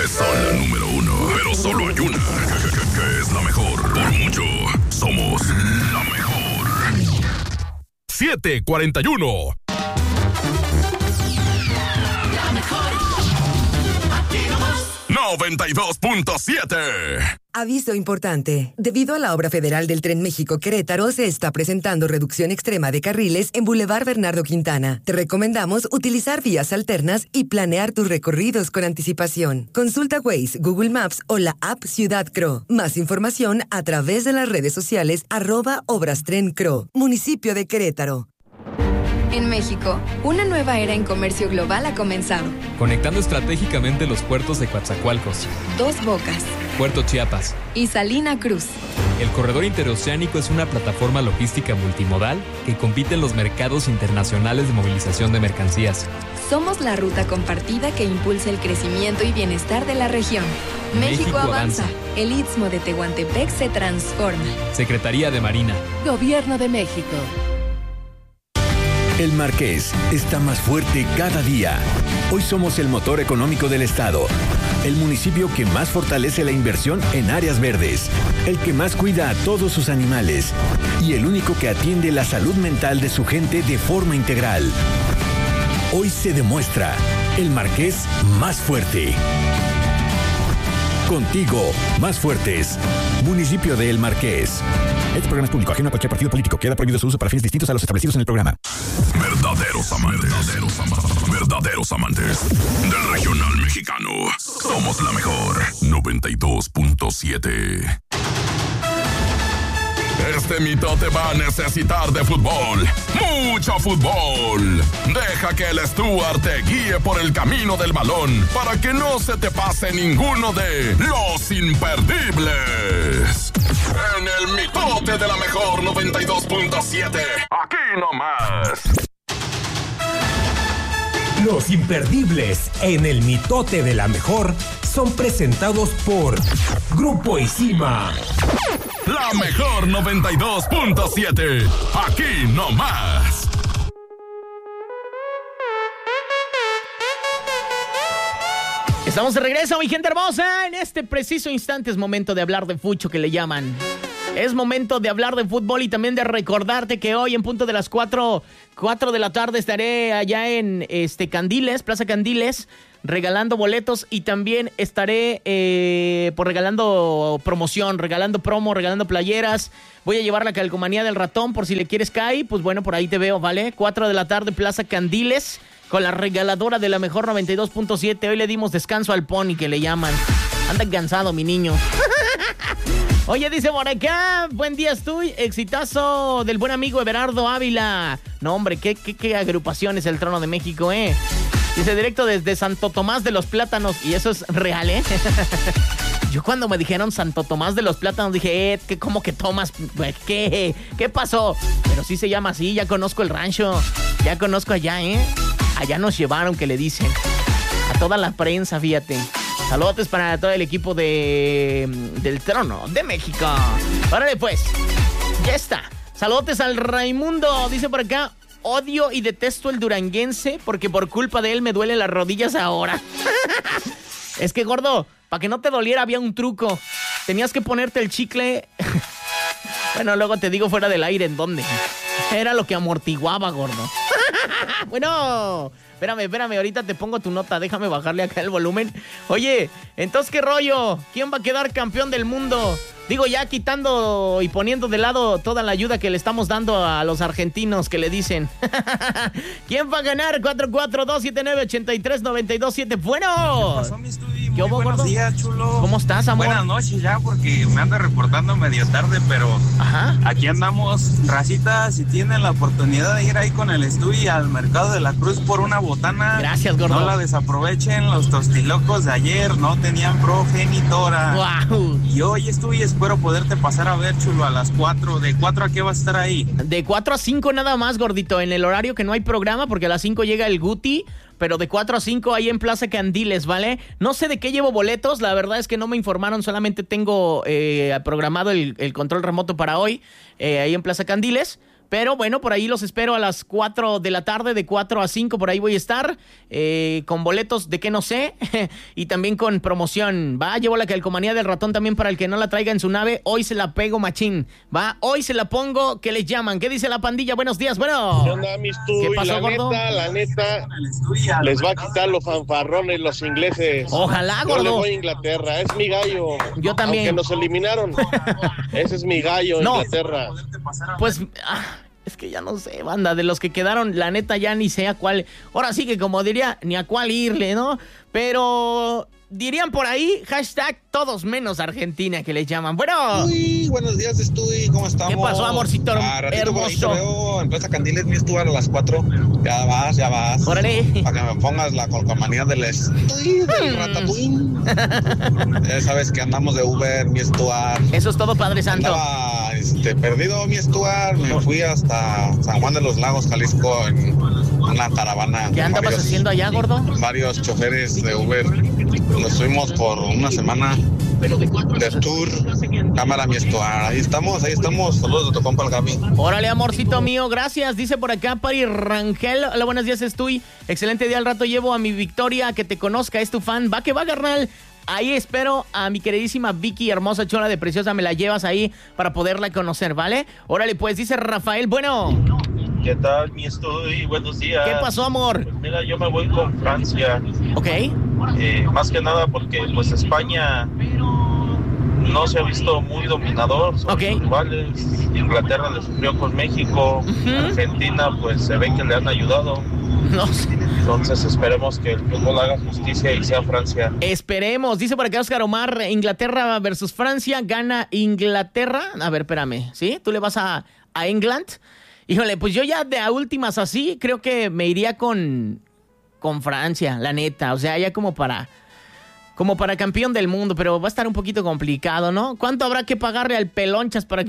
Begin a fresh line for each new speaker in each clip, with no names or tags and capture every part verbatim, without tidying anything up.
son la número uno, pero solo hay una que, que, que, que es la mejor. Por mucho, somos la mejor. siete cuarenta y uno.
La mejor. Aquí nomás.
noventa y dos punto siete.
Aviso importante. Debido a la obra federal del Tren México-Querétaro, se está presentando reducción extrema de carriles en Boulevard Bernardo Quintana. Te recomendamos utilizar vías alternas y planear tus recorridos con anticipación. Consulta Waze, Google Maps o la app Ciudad Cro. Más información a través de las redes sociales arroba Obras Tren Cro. Municipio de Querétaro.
En México, una nueva era en comercio global ha comenzado.
Conectando estratégicamente los puertos de Coatzacoalcos,
Dos Bocas
Puerto Chiapas
y Salina Cruz.
El corredor interoceánico es una plataforma logística multimodal que compite en los mercados internacionales de movilización de mercancías.
Somos la ruta compartida que impulsa el crecimiento y bienestar de la región. México,
México
avanza.
avanza.
El Istmo de Tehuantepec se transforma.
Secretaría de Marina.
Gobierno de México.
El Marqués está más fuerte cada día. Hoy somos el motor económico del estado, el municipio que más fortalece la inversión en áreas verdes, el que más cuida a todos sus animales y el único que atiende la salud mental de su gente de forma integral. Hoy se demuestra el Marqués más fuerte. Contigo, más fuertes. Municipio de El Marqués. Este programa es público, ajeno a cualquier partido político. Queda prohibido su uso para fines distintos a los establecidos en el programa.
Verdaderos amantes, verdaderos amantes, verdaderos amantes del regional mexicano. Somos la mejor. noventa y dos punto siete. Este mitote va a necesitar de fútbol, mucho fútbol. Deja que el Stuart te guíe por el camino del balón para que no se te pase ninguno de los imperdibles. En el mitote de la mejor noventa y dos punto siete, aquí nomás.
Los imperdibles en el mitote de la mejor son presentados por Grupo Isima.
La mejor noventa y dos punto siete, aquí nomás.
Estamos de regreso, mi gente hermosa. En este preciso instante es momento de hablar de fucho, que le llaman. Es momento de hablar de fútbol y también de recordarte que hoy en punto de las cuatro de la tarde estaré allá en este Candiles, Plaza Candiles, regalando boletos y también estaré eh, por regalando promoción, regalando promo, regalando playeras. Voy a llevar la calcomanía del ratón por si le quieres caer, pues bueno, por ahí te veo, ¿vale? cuatro de la tarde, Plaza Candiles, con la regaladora de la mejor noventa y dos punto siete. Hoy le dimos descanso al Pony, que le llaman. Anda cansado, mi niño. Oye, dice por acá, buen día, estoy exitazo del buen amigo Everardo Ávila. No, hombre, qué, qué, qué agrupación es el Trono de México, ¿eh? Dice, directo desde Santo Tomás de los Plátanos. Y eso es real, ¿eh? Yo cuando me dijeron Santo Tomás de los Plátanos dije, eh, ¿qué, ¿cómo que tomas? ¿Qué? ¿Qué pasó? Pero sí se llama así, ya conozco el rancho. Ya conozco allá, ¿eh? Allá nos llevaron, que le dicen. A toda la prensa, fíjate. Saludos para todo el equipo de del Trono de México. Órale pues, ya está. Saludos al Raimundo, dice por acá, odio y detesto el duranguense porque por culpa de él me duelen las rodillas ahora. Es que, gordo, para que no te doliera había un truco. Tenías que ponerte el chicle. Bueno, luego te digo fuera del aire en dónde. Era lo que amortiguaba, gordo. Bueno, espérame, espérame, ahorita te pongo tu nota, déjame bajarle acá el volumen. Oye, entonces, ¿qué rollo? ¿Quién va a quedar campeón del mundo? Digo, ya quitando y poniendo de lado toda la ayuda que le estamos dando a los argentinos, que le dicen. ¿Quién va a ganar? cuatro cuatro dos siete nueve ocho tres nueve dos siete. Bueno.
¿Qué pasó, mi estudio?
¿Qué hubo,
buenos
gordo?
días, chulo.
¿Cómo estás, amor?
Buenas noches ya, porque me ando reportando medio tarde, pero
Ajá.
Aquí andamos, racita. Si tienen la oportunidad de ir ahí con el estudio al Mercado de la Cruz por una botana,
gracias, gordo.
No la desaprovechen. Los tostilocos de ayer no tenían progenitora.
Wow.
Y hoy estudio, espero poderte pasar a ver, chulo, a las cuatro. ¿De cuatro a qué vas a estar ahí?
De cuatro a cinco nada más, gordito, en el horario que no hay programa, porque a las cinco llega el Guti. Pero de cuatro a cinco ahí en Plaza Candiles, ¿vale? No sé de qué llevo boletos, la verdad es que no me informaron, solamente tengo eh, programado el, el control remoto para hoy, eh, ahí en Plaza Candiles. Pero bueno, por ahí los espero a las cuatro de la tarde, de cuatro a cinco, por ahí voy a estar, eh, con boletos de que no sé, y también con promoción, ¿va? Llevo la calcomanía del ratón también para el que no la traiga en su nave, hoy se la pego machín, ¿va? Hoy se la pongo, ¿qué les llaman? ¿Qué dice la pandilla? Buenos días, bueno.
¿Qué onda, mis tú?
¿Qué pasó,
la
gordo?
neta, la neta, les va a quitar los fanfarrones los ingleses.
Ojalá,
Yo
gordo.
le voy a Inglaterra, es mi gallo.
Yo también.
Aunque nos eliminaron, ese es mi gallo,
No.
Inglaterra.
Pues, ah, es que ya no sé, banda, de los que quedaron, la neta ya ni sé a cuál, ahora sí que como diría, ni a cuál irle, ¿no? Pero dirían por ahí, hashtag todos menos Argentina, que les llaman. Bueno.
Uy, buenos días, Estuy, ¿cómo estamos?
¿Qué pasó, amorcito
ah, ratito por ahí te
hermoso?
veo en Plaza Candiles, mi Stuart, a las cuatro. Ya vas, ya vas.
Órale.
Para que me pongas la colcomanía del Estuy, del Ratatouille. Ya sabes que andamos de Uber, mi Stuart.
Eso es todo, Padre Santo.
Andaba este, perdido, mi Stuart. Me fui hasta San Juan de los Lagos, Jalisco, en una caravana.
¿Qué andabas
varios,
haciendo allá, gordo?
Varios choferes de Uber. Nos fuimos por una semana de tour. Cámara, mi Stuart. Ahí estamos, ahí estamos. Saludos de tu compa el Gaby.
Órale, amorcito mío, gracias. Dice por acá Pari Rangel. Hola, buenos días, estoy. Excelente día, al rato llevo a mi Victoria que te conozca, es tu fan. Va que va, carnal. Ahí espero a mi queridísima Vicky, hermosa, chola de preciosa. Me la llevas ahí para poderla conocer, ¿vale? Órale, pues, dice Rafael. Bueno.
¿Qué tal, mi estoy? Buenos días.
¿Qué pasó, amor?
Pues mira, yo me voy con Francia.
Ok.
Eh, más que nada porque, pues, España no se ha visto muy dominador. Son
okay.
sus rivales. Inglaterra le sufrió con México. Uh-huh. Argentina, pues, se ve que le han ayudado.
No sé.
Entonces esperemos que el fútbol haga justicia y sea Francia.
Esperemos. Dice por acá Oscar Omar, Inglaterra versus Francia, gana Inglaterra. A ver, espérame, ¿sí? ¿Tú le vas a, a England? Híjole, pues yo ya de a últimas así, creo que me iría con, con Francia, la neta. O sea, ya como para... Como para campeón del mundo, pero va a estar un poquito complicado, ¿no? ¿Cuánto habrá que pagarle al Pelonchas para que...?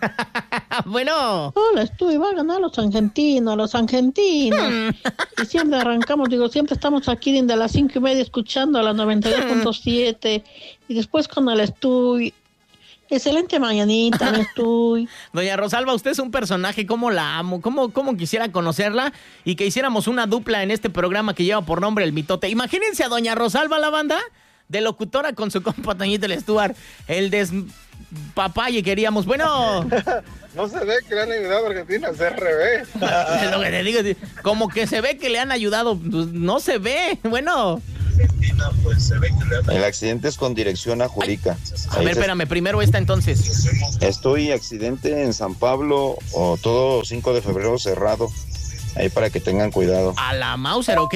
Bueno.
Hola, estoy, va a ganar los argentinos, los argentinos. Y siempre arrancamos, digo, siempre estamos aquí desde las cinco y media escuchando a las noventa y dos punto siete. Y después con el estoy... Excelente mañanita, me estoy.
Doña Rosalba, usted es un personaje, cómo la amo, cómo, cómo quisiera conocerla y que hiciéramos una dupla en este programa que lleva por nombre El Mitote. Imagínense a Doña Rosalba, la banda, de locutora con su compa Toñito el Stuart, el despapalle queríamos. Bueno.
No se ve que le han ayudado a Argentina, se revés.
Es lo que te digo, como que se ve que le han ayudado, pues no se ve, bueno.
Pues se ve que el accidente es con dirección a Jurica.
A ver, espérame, primero esta entonces.
Estoy accidente en San Pablo, o todo cinco de febrero cerrado. Ahí para que tengan cuidado.
A la Mauser, ¿ok?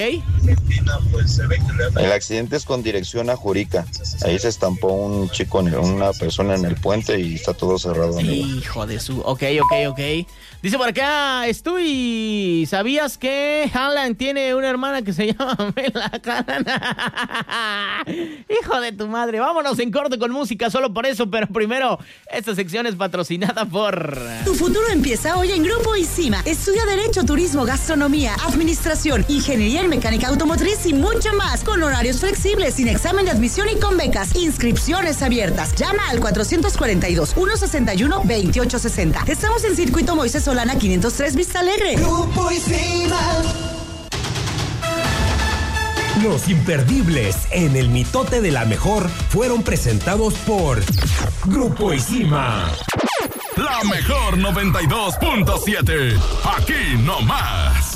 El accidente es con dirección a Jurica. Ahí se estampó un chico, una persona en el puente y está todo cerrado. Amigo.
Hijo de su... Ok, ok, ok. Dice por acá, estoy... ¿Sabías que Haaland tiene una hermana que se llama Mela Carana? Hijo de tu madre. Vámonos en corte con música solo por eso, pero primero, esta sección es patrocinada por...
Tu futuro empieza hoy en Grupo ISIMA. Estudia Derecho, Turismo, Gastronomía, Administración, Ingeniería en Mecánica Automotriz y mucho más. Con horarios flexibles, sin examen de admisión y con becas. Inscripciones abiertas. Llama al cuatrocientos cuarenta y dos, ciento sesenta y uno, veintiocho sesenta. Estamos en Circuito Moisés Solana quinientos tres Vista Alegre.
Grupo ISIMA. Los imperdibles en el mitote de la mejor fueron presentados por Grupo ISIMA.
La mejor noventa y dos punto siete. Aquí nomás.